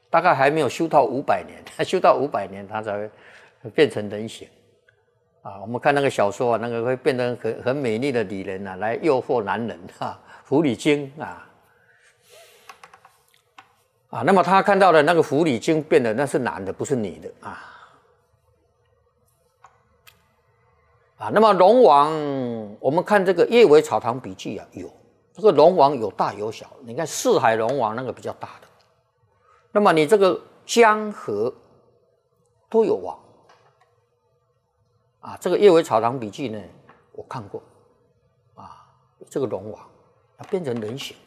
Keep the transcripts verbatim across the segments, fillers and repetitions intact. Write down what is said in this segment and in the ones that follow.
大概还没有修到五百年，修到五百年它才会变成人形。啊，我们看那个小说啊，那个会变成很很美丽的女人啊，来诱惑男人啊，狐狸精啊。啊，那么他看到的那个狐狸精变的那是男的，不是女的啊。啊，那么龙王，我们看这个《叶尾草堂笔记》啊，有这个龙王有大有小。你看四海龙王那个比较大的，那么你这个江河都有王啊。这个《叶尾草堂笔记》呢，我看过啊，这个龙王它变成人形。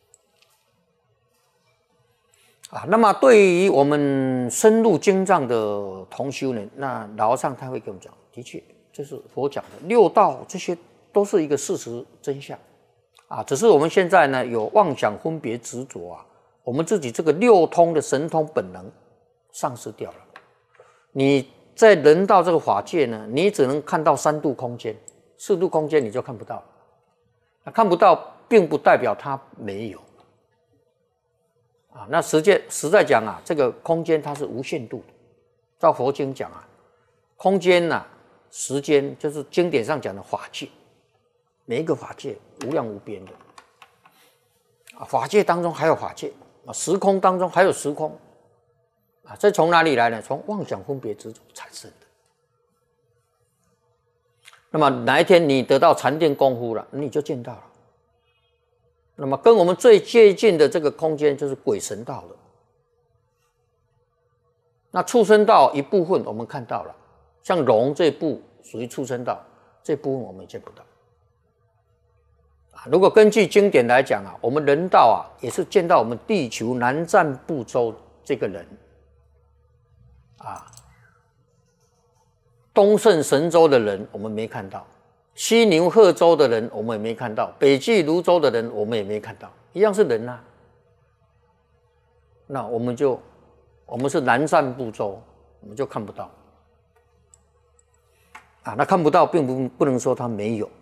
啊，那么对于我们深入经藏的同修呢，那老和尚他会跟我们讲，的确，这是佛讲的六道，这些都是一个事实真相啊。只是我们现在呢有妄想、分别、执着啊，我们自己这个六通的神通本能丧失掉了。你在人道这个法界呢，你只能看到三度空间，四度空间你就看不到了。那看不到，并不代表它没有。啊，那实际实在讲啊，这个空间它是无限度的。照佛经讲啊，空间呐、啊、时间就是经典上讲的法界，每一个法界无量无边的。啊，法界当中还有法界啊，时空当中还有时空啊，这从哪里来呢？从妄想分别执着产生的。那么哪一天你得到禅定功夫了，你就见到了。那么跟我们最接近的这个空间就是鬼神道了。那畜生道一部分我们看到了，像龙这一部属于畜生道，这部分我们也见不到。啊，如果根据经典来讲啊，我们人道啊也是见到我们地球南瞻部洲这个人，啊，东胜神州的人我们没看到。西牛贺州的人我们也没看到，北俱泸州的人我们也没看到，一样是人啊。那我们就我们是南瞻部洲，我们就看不到啊。那看不到并不不能说它没有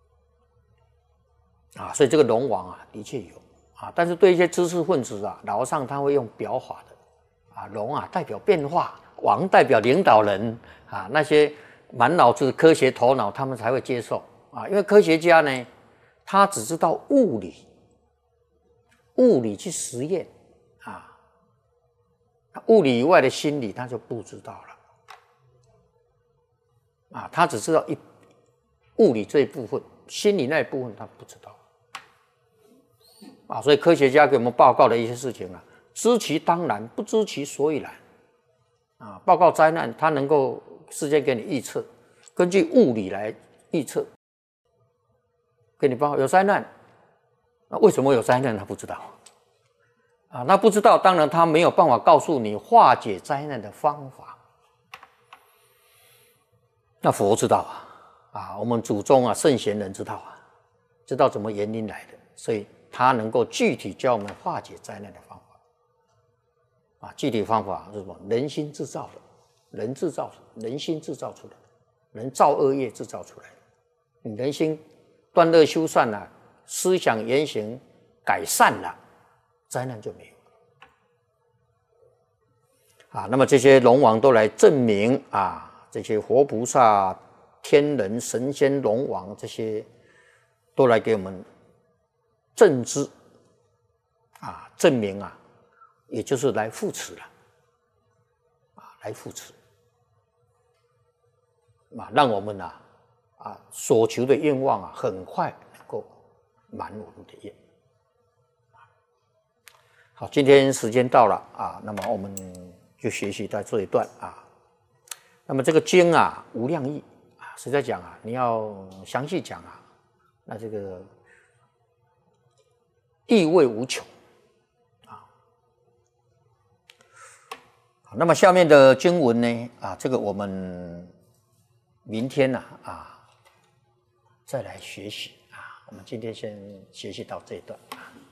啊，所以这个龙王啊的确有啊，但是对一些知识分子啊，老和尚他会用表法的啊，龙啊代表变化，王代表领导人啊，那些满脑子科学头脑，他们才会接受啊。因为科学家呢，他只知道物理，物理去实验啊，物理以外的心理他就不知道了啊。他只知道一物理这一部分，心理那一部分他不知道啊。所以科学家给我们报告的一些事情啊，知其当然，不知其所以然啊。报告灾难，他能够事先给你预测，根据物理来预测，给你报告有灾难，那为什么有灾难他不知道啊？那不知道，当然他没有办法告诉你化解灾难的方法。那佛知道啊，啊，我们祖宗啊，圣贤人知道啊，知道怎么原因来的，所以他能够具体教我们化解灾难的方法啊。具体方法是什么？人心制造的。人制造，人心制造出来，人造恶业制造出来。你人心断恶修善了，思想言行改善了，灾难就没有了。啊，那么这些龙王都来证明啊，这些活菩萨、天人、神仙、龙王这些都来给我们证知啊，证明啊，也就是来扶持了啊，来扶持。啊，让我们啊啊所求的愿望啊，很快能够满我们的愿。好，今天时间到了啊，那么我们就学习到这一段啊。那么这个经啊，无量义啊，实在讲啊，你要详细讲啊，那这个意味无穷啊。好，那么下面的经文呢啊，这个我们明天呢 啊, 啊再来学习啊，我们今天先学习到这一段啊。